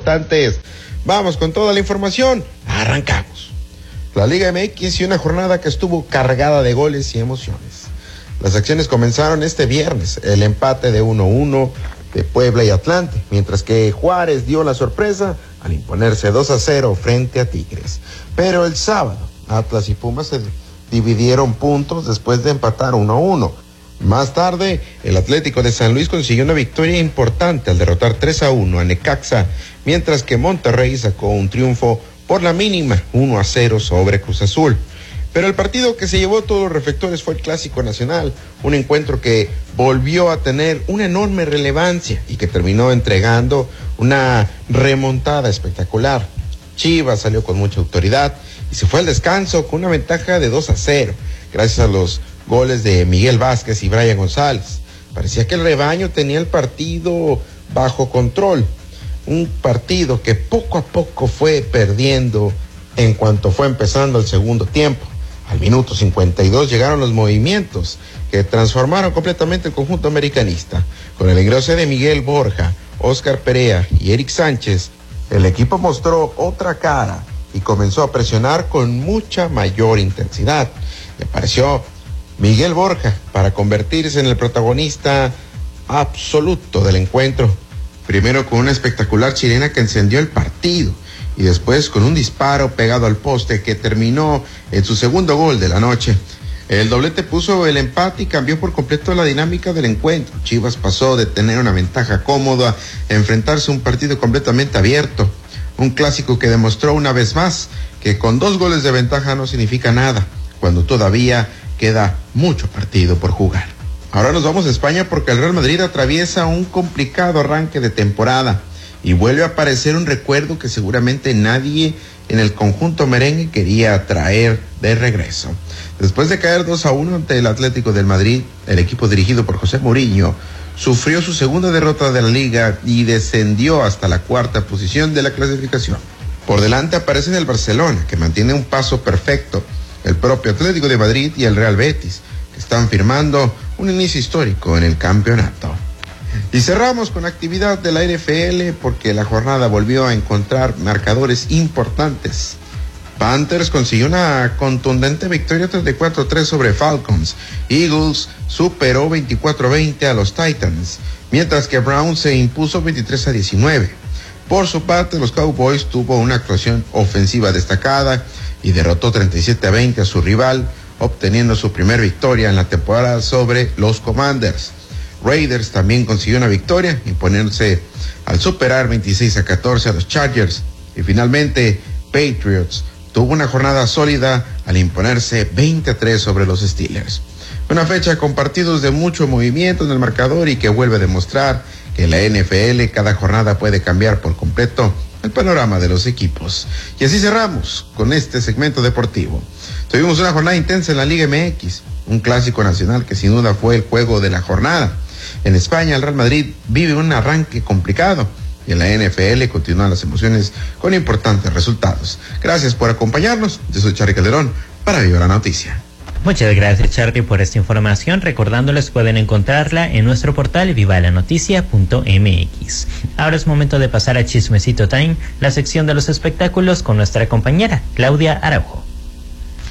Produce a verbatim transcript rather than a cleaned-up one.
importantes. Vamos con toda la información. Arrancamos. La Liga M X y una jornada que estuvo cargada de goles y emociones. Las acciones comenzaron este viernes, el empate de uno a uno de Puebla y Atlante, mientras que Juárez dio la sorpresa al imponerse dos a cero frente a Tigres. Pero el sábado, Atlas y Pumas se dividieron puntos después de empatar uno a uno. Más tarde, el Atlético de San Luis consiguió una victoria importante al derrotar tres a uno a Necaxa, mientras que Monterrey sacó un triunfo por la mínima, uno a cero sobre Cruz Azul. Pero el partido que se llevó todos los reflectores fue el Clásico Nacional, un encuentro que volvió a tener una enorme relevancia y que terminó entregando una remontada espectacular. Chivas salió con mucha autoridad y se fue al descanso con una ventaja de dos a cero, gracias a los goles de Miguel Vázquez y Brian González. Parecía que el rebaño tenía el partido bajo control, un partido que poco a poco fue perdiendo en cuanto fue empezando el segundo tiempo. Al minuto cincuenta y dos llegaron los movimientos que transformaron completamente el conjunto americanista. Con el ingreso de Miguel Borja, Oscar Perea y Eric Sánchez, el equipo mostró otra cara y comenzó a presionar con mucha mayor intensidad. Y apareció Miguel Borja para convertirse en el protagonista absoluto del encuentro. Primero con una espectacular chilena que encendió el partido y después con un disparo pegado al poste que terminó en su segundo gol de la noche. El doblete puso el empate y cambió por completo la dinámica del encuentro. Chivas pasó de tener una ventaja cómoda a enfrentarse a un partido completamente abierto. Un clásico que demostró una vez más que con dos goles de ventaja no significa nada, cuando todavía queda mucho partido por jugar. Ahora nos vamos a España porque el Real Madrid atraviesa un complicado arranque de temporada y vuelve a aparecer un recuerdo que seguramente nadie en el conjunto merengue quería traer de regreso. Después de caer dos a uno ante el Atlético del Madrid, el equipo dirigido por José Mourinho sufrió su segunda derrota de la liga y descendió hasta la cuarta posición de la clasificación. Por delante aparecen el Barcelona, que mantiene un paso perfecto, el propio Atlético de Madrid y el Real Betis, que están firmando un inicio histórico en el campeonato. Y cerramos con actividad de la N F L porque la jornada volvió a encontrar marcadores importantes. Panthers consiguió una contundente victoria treinta y cuatro a tres sobre Falcons. Eagles superó veinticuatro a veinte a los Titans, mientras que Browns se impuso veintitrés a diecinueve. Por su parte, los Cowboys tuvo una actuación ofensiva destacada y derrotó treinta y siete a veinte a su rival, obteniendo su primer victoria en la temporada sobre los Commanders. Raiders también consiguió una victoria, imponiéndose al superar veintiséis a catorce a los Chargers. Y finalmente, Patriots tuvo una jornada sólida al imponerse veinte a tres sobre los Steelers. Una fecha con partidos de mucho movimiento en el marcador y que vuelve a demostrar que en la N F L cada jornada puede cambiar por completo el panorama de los equipos. Y así cerramos con este segmento deportivo. Tuvimos una jornada intensa en la Liga M X, un clásico nacional que sin duda fue el juego de la jornada. En España, el Real Madrid vive un arranque complicado y en la N F L continúan las emociones con importantes resultados. Gracias por acompañarnos. Yo soy Charly Calderón para Viva la Noticia. Muchas gracias, Charly, por esta información. Recordándoles, pueden encontrarla en nuestro portal viva la noticia punto m x. Ahora es momento de pasar a Chismecito Time, la sección de los espectáculos con nuestra compañera Claudia Araujo.